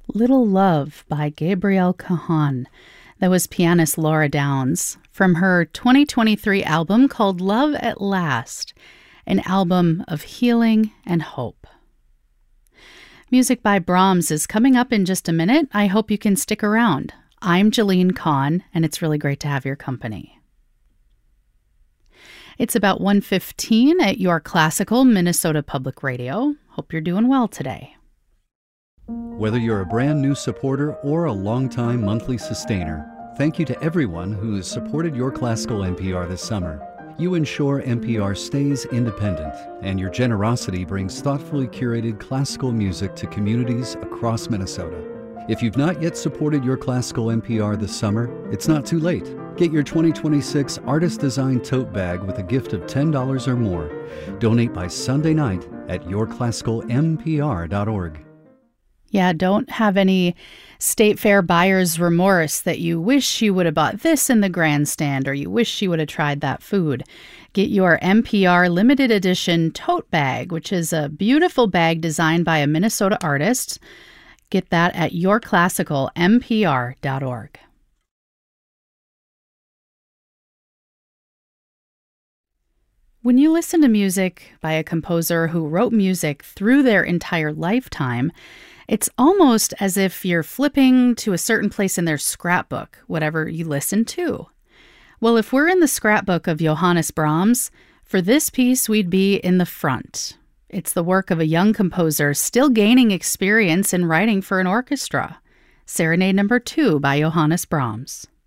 Little Love by Gabrielle Cajon. That was pianist Laura Downs from her 2023 album called Love at Last, an album of healing and hope. Music by Brahms is coming up in just a minute. I hope you can stick around. I'm Jalene Kahn, and it's really great to have your company. It's about 1:15 at your classical Minnesota Public Radio. Hope you're doing well today. Whether you're a brand new supporter or a longtime monthly sustainer, thank you to everyone who has supported your classical NPR this summer. You ensure NPR stays independent, and your generosity brings thoughtfully curated classical music to communities across Minnesota. If you've not yet supported your classical NPR this summer, it's not too late. Get your 2026 Artist Design Tote Bag with a gift of $10 or more. Donate by Sunday night at yourclassicalmpr.org. Yeah, don't have any state fair buyer's remorse that you wish you would have bought this in the grandstand or you wish you would have tried that food. Get your NPR limited edition tote bag, which is a beautiful bag designed by a Minnesota artist. Get that at yourclassicalmpr.org. When you listen to music by a composer who wrote music through their entire lifetime, it's almost as if you're flipping to a certain place in their scrapbook, whatever you listen to. Well, if we're in the scrapbook of Johannes Brahms, for this piece we'd be in the front. It's the work of a young composer still gaining experience in writing for an orchestra. Serenade No. 2 by Johannes Brahms.